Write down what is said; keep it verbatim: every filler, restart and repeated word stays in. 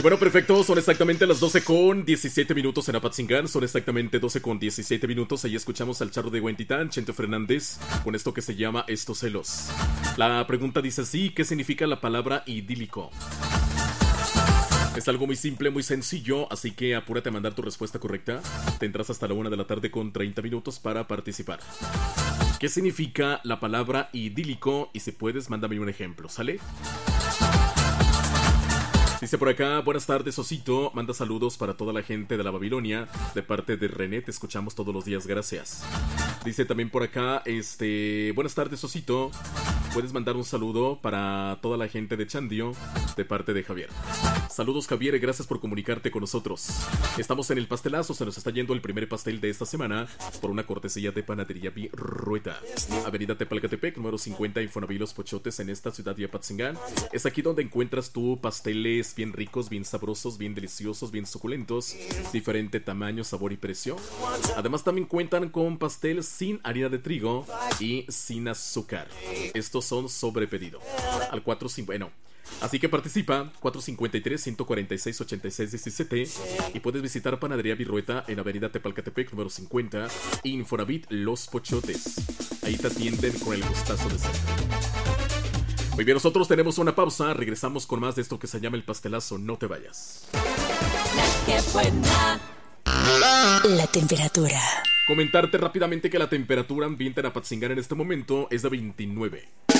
Bueno, perfecto, son exactamente las doce con diecisiete minutos en Apatzingán, son exactamente doce con diecisiete minutos, ahí escuchamos al charro de Huentitán, Chente Fernández, con esto que se llama Estos celos. La pregunta dice así, ¿qué significa la palabra idílico? Es algo muy simple, muy sencillo, así que apúrate a mandar tu respuesta correcta. Tendrás hasta la una de la tarde con treinta minutos para participar. ¿Qué significa la palabra idílico? Y si puedes, mándame un ejemplo, ¿sale? Dice por acá, buenas tardes, Osito. Manda saludos para toda la gente de la Babilonia. De parte de René, te escuchamos todos los días, gracias. Dice también por acá, este, buenas tardes, Osito. Puedes mandar un saludo para toda la gente de Chandio, de parte de Javier. Saludos, Javier, gracias por comunicarte con nosotros. Estamos en el pastelazo, se nos está yendo el primer pastel de esta semana por una cortesía de Panadería Virrueta. Avenida Tepalcatepec, número cincuenta, Infonavit Los Pochotes, en esta ciudad de Apatzingán. Es aquí donde encuentras tu pasteles bien ricos, bien sabrosos, bien deliciosos, bien suculentos, diferente tamaño, sabor y precio. Además también cuentan con pastel sin harina de trigo y sin azúcar. Estos son sobre pedido. Al cuatro cinco, bueno, así que participa, cuatro cinco tres, uno cuatro seis, ocho seis uno siete, y puedes visitar Panadería Virrueta en Avenida Tepalcatepec, número cincuenta, Infonavit Los Pochotes. Ahí te atienden con el gustazo de siempre. Muy bien, nosotros tenemos una pausa, regresamos con más de esto que se llama el pastelazo, no te vayas. ¡Qué buena! La temperatura. Comentarte rápidamente que la temperatura ambiente en Apatzingán en este momento es de veintinueve.